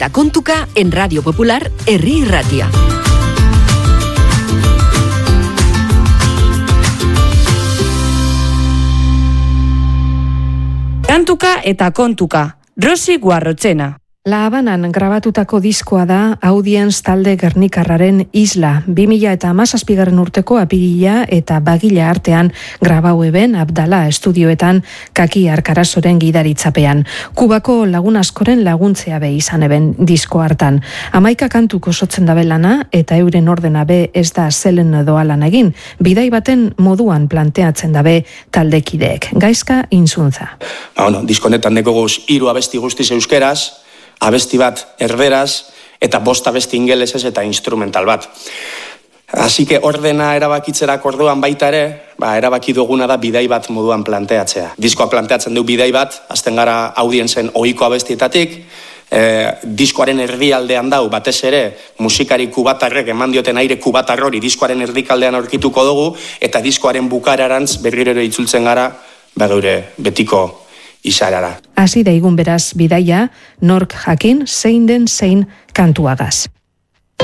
eta kontuka en Radio Popular Herri Irratia. Kantuka eta kontuka, Rosi Guarrotxena. La Habanan grabatutako diskoa da Audience talde gernikarraren Isla. 2017 urteko apirila eta bagila artean grabau eben Abdala estudioetan Kaki Arkarazoren gidaritzapean. Kubako lagun askoren laguntzea be izan eben disko hartan. 11 kantuk osotzen dabe lana eta euren ordena be ez da zelen doalan egin. Bidai baten moduan planteatzen dabe taldekideek. Gaizka Intzuntza. Diskonetan dekoguz 3 abesti guztiz euskeraz, abesti bat erderaz, eta 5 abesti ingelesez eta instrumental bat. Así que ordena erabakitzerak orduan baita ere, erabaki duguna da bidai bat moduan planteatzea. Diskoa planteatzen du bidai bat, azten gara Audientzen ohiko abestietatik, diskoaren erdialdean dau, batez ere, musikari kubatarrek eman dioten aire kubatar hori diskoaren erdikaldean aurkituko dugu, eta diskoaren bukararantz berriro ere itzultzen gara, geure betiko izarara. Hasi daigun beraz bidaia, nork jakin zein den zein kantuagaz.